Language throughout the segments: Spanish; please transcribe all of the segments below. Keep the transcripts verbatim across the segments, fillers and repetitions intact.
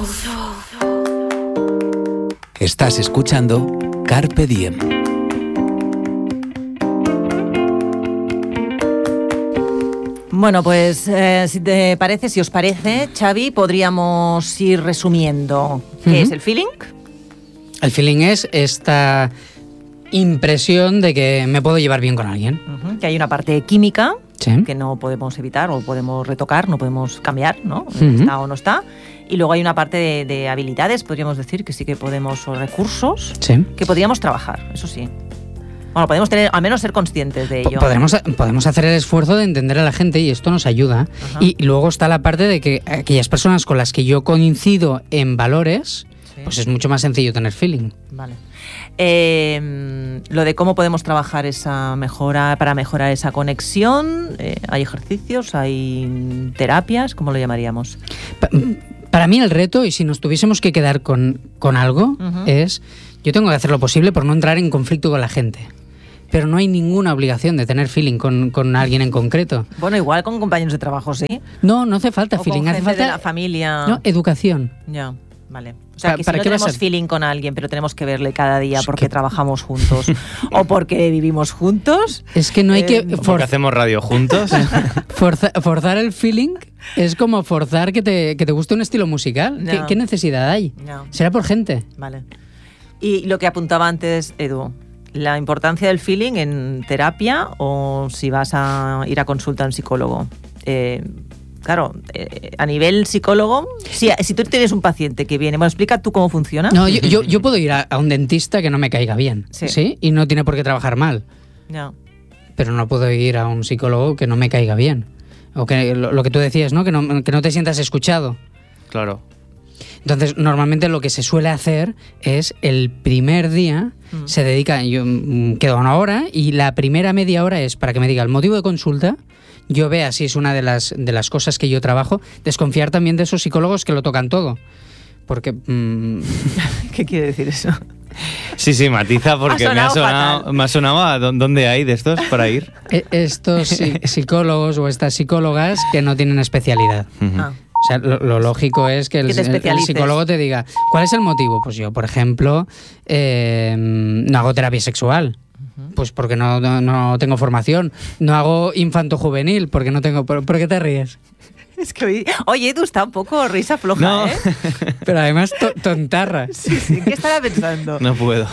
Estás escuchando Carpe Diem. Bueno, pues eh, si te parece, si os parece, Xavi, podríamos ir resumiendo. ¿Qué uh-huh. es el feeling? El feeling es esta impresión de que me puedo llevar bien con alguien. Uh-huh. Que hay una parte química, sí, que no podemos evitar o podemos retocar, no podemos cambiar, ¿no? Uh-huh. Está o no está. Y luego hay una parte de, de habilidades, podríamos decir, que sí que podemos, o recursos, sí, que podríamos trabajar, eso sí. Bueno, podemos tener, al menos ser conscientes de ello. Podemos, podemos hacer el esfuerzo de entender a la gente y esto nos ayuda. Ajá. Y luego está la parte de que aquellas personas con las que yo coincido en valores, sí, pues es mucho más sencillo tener feeling. Vale. Eh, lo de cómo podemos trabajar esa mejora, para mejorar esa conexión, eh, ¿hay ejercicios, hay terapias? ¿Cómo lo llamaríamos? Pa- para mí el reto, y si nos tuviésemos que quedar con, con algo, uh-huh, es, yo tengo que hacer lo posible por no entrar en conflicto con la gente. Pero no hay ninguna obligación de tener feeling con, con alguien en concreto. Bueno, igual con compañeros de trabajo, ¿sí? No, no hace falta o feeling. Con hace gente falta de la familia. No, educación. Ya, vale. O sea, que si ¿Para no qué tenemos vas a... feeling con alguien, pero tenemos que verle cada día porque trabajamos juntos o porque vivimos juntos. Es que no hay eh, que... For... Porque hacemos radio juntos. Forza, forzar el feeling es como forzar que te, que te guste un estilo musical. No. ¿Qué, ¿Qué necesidad hay? No. Será por gente. Vale. Y lo que apuntaba antes Edu, la importancia del feeling en terapia o si vas a ir a consulta a un psicólogo. Eh, claro, eh, a nivel psicólogo, si, si tú tienes un paciente que viene, bueno, explica tú cómo funciona. No, yo, yo, yo puedo ir a, a un dentista que no me caiga bien, ¿sí? ¿sí? Y no tiene por qué trabajar mal. No. Pero no puedo ir a un psicólogo que no me caiga bien. O que lo, lo que tú decías, ¿no? Que, ¿no? que no te sientas escuchado. Claro. Entonces, normalmente lo que se suele hacer es el primer día mm. se dedica, yo mm, quedo una hora y la primera media hora es para que me diga el motivo de consulta, yo vea si es una de las, de las cosas que yo trabajo, desconfiar también de esos psicólogos que lo tocan todo. Porque... Mmm... ¿Qué quiere decir eso? Sí, sí, matiza porque ha me, ha sonado, me ha sonado a dónde hay de estos para ir. Estos psicólogos o estas psicólogas que no tienen especialidad. Uh-huh. Ah. O sea, lo, lo lógico es que el, el, el psicólogo te diga, ¿cuál es el motivo? Pues yo, por ejemplo, eh, no hago terapia sexual. Uh-huh. Pues porque no, no, no tengo formación. No hago infanto-juvenil porque no tengo... ¿Por, ¿por qué te ríes? Es que, oye, tú está un poco risa floja, no. ¿eh? Pero además to- tontarra. Sí, sí. ¿Qué estará pensando? No puedo.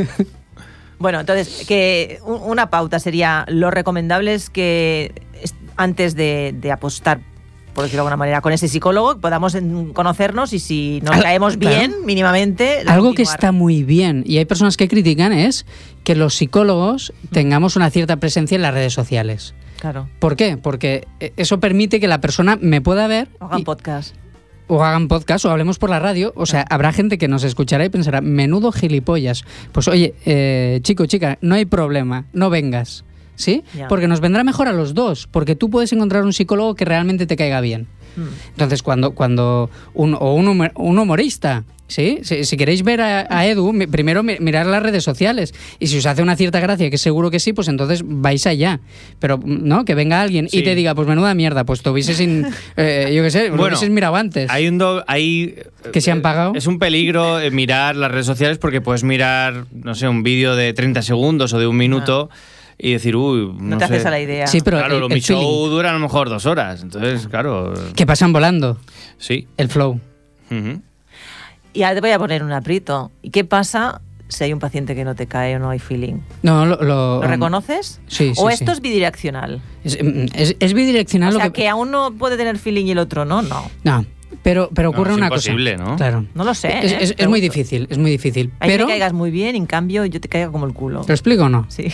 Bueno, entonces, que una pauta sería, lo recomendable es que antes de, de apostar, por decirlo de alguna manera, con ese psicólogo, podamos conocernos y si nos caemos bien, claro, mínimamente... Algo continuar. Que está muy bien, y hay personas que critican, es que los psicólogos tengamos una cierta presencia en las redes sociales. Claro. ¿Por qué? Porque eso permite que la persona me pueda ver... O hagan y, podcast. O hagan podcast, o hablemos por la radio. O sea, habrá gente que nos escuchará y pensará, menudo gilipollas. Pues oye, eh, chico, chica, no hay problema, no vengas. ¿Sí? Ya. Porque nos vendrá mejor a los dos, porque tú puedes encontrar un psicólogo que realmente te caiga bien. Hmm. Entonces, cuando, cuando un, o un, humor, un humorista, ¿sí? Si, si queréis ver a, a Edu, mi, primero mi, mirar las redes sociales, y si os hace una cierta gracia, que seguro que sí, pues entonces vais allá. Pero, ¿no? Que venga alguien sí. y te diga, pues menuda mierda, pues te hubieses, in, eh, yo qué sé, bueno, lo hubieses mirado antes. Hay un do, hay, que se han pagado. Es un peligro mirar las redes sociales porque puedes mirar, no sé, un vídeo de treinta segundos o de un minuto... Ah. Y decir, uy, no, no te sé. haces a la idea. Sí, pero claro, el, lo, el mi show feeling. dura a lo mejor dos horas. Entonces, claro. Que pasan volando. Sí. El flow. Uh-huh. Y ahora te voy a poner un aprieto. ¿Y qué pasa si hay un paciente que no te cae o no hay feeling? No, lo, lo, ¿Lo reconoces? Sí, sí. ¿O esto sí. es bidireccional? Es, es, es bidireccional. O sea, lo que... que a uno puede tener feeling y el otro no, no. No. Pero, pero ocurre no, es una imposible, cosa. ¿no? Claro. No lo sé. Es, ¿eh? es, es muy difícil, es muy difícil. Ahí pero... te caigas muy bien, en cambio yo te caigo como el culo. ¿Te lo explico o no? Sí.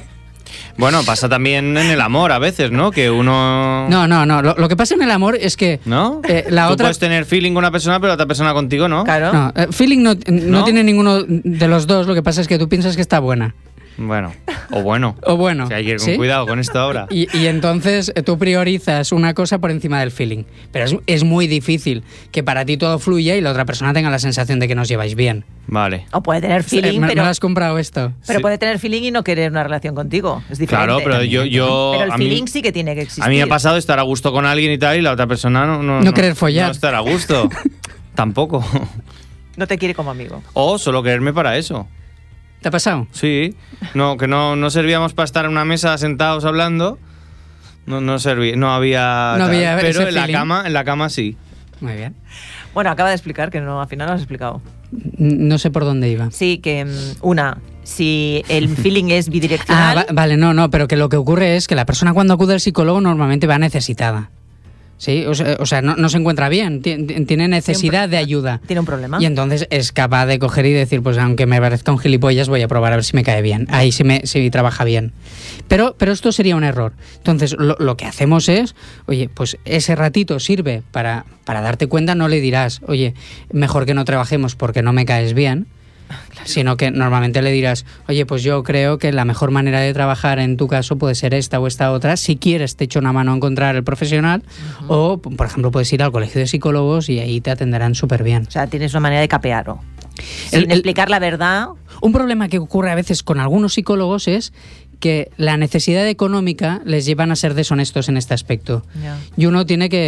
Bueno, pasa también en el amor a veces, ¿no? Que uno... No, no, no. Lo, lo que pasa en el amor es que... ¿No? Eh, la Tú otra... puedes tener feeling con una persona, pero la otra persona contigo, ¿no? Claro. No, eh, feeling no, no, no tiene ninguno de los dos. Lo que pasa es que tú piensas que está buena. Bueno, o bueno. O bueno. Si hay que ir con ¿sí? cuidado con esto ahora. Y, y entonces tú priorizas una cosa por encima del feeling. Pero es, es muy difícil que para ti todo fluya y la otra persona tenga la sensación de que nos lleváis bien. Vale. O puede tener feeling, eh, ¿me, pero... ¿Me lo has comprado esto? Pero sí. puede tener feeling y no querer una relación contigo. Es diferente. Claro, pero yo... yo pero el a feeling mí, sí que tiene que existir. A mí me ha pasado estar a gusto con alguien y tal, y la otra persona no... No, no, no querer follar. No estar a gusto. Tampoco. No te quiere como amigo. O solo quererme para eso. ¿Te ha pasado? Sí. No, que no, no servíamos para estar en una mesa sentados hablando. No, no servía, no había. No había pero ese en la feeling. cama, en la cama sí. Muy bien. Bueno, acaba de explicar que no, al final no has explicado. No sé por dónde iba. Sí, que mm, una, si el feeling es Ah, bidireccional. va- vale, no, no, pero que lo que ocurre es que la persona cuando acude al psicólogo normalmente va necesitada. Sí, o sea, o sea, no, no se encuentra bien, ti- tiene necesidad de ayuda. Tiene un problema. Y entonces es capaz de coger y decir, pues aunque me parezca un gilipollas, voy a probar a ver si me cae bien. Ahí sí, me, sí trabaja bien. Pero, pero esto sería un error. Entonces lo, lo que hacemos es, oye, pues ese ratito sirve para, para darte cuenta, no le dirás, oye, mejor que no trabajemos porque no me caes bien. Sino que normalmente le dirás, oye, pues yo creo que la mejor manera de trabajar en tu caso puede ser esta o esta otra. Si quieres, te echo una mano a encontrar el profesional. Uh-huh. O, por ejemplo, puedes ir al colegio de psicólogos y ahí te atenderán súper bien. O sea, tienes una manera de capearlo. Sin El- el- explicar la verdad. Un problema que ocurre a veces con algunos psicólogos es que la necesidad económica les llevan a ser deshonestos en este aspecto. Ya. Y uno tiene que